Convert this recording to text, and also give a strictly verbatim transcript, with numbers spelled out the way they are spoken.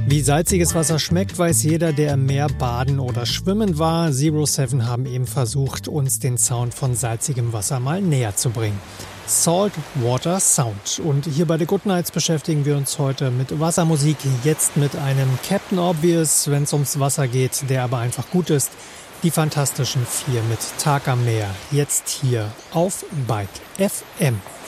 Wie salziges Wasser schmeckt, weiß jeder, der im Meer baden oder schwimmen war. Zero Seven haben eben versucht, uns den Sound von salzigem Wasser mal näher zu bringen. Salt Water Sound. Und hier bei The Good Nights beschäftigen wir uns heute mit Wassermusik. Jetzt mit einem Captain Obvious, wenn es ums Wasser geht, der aber einfach gut ist. Die Fantastischen Vier mit Tag am Meer. Jetzt hier auf Bike F M.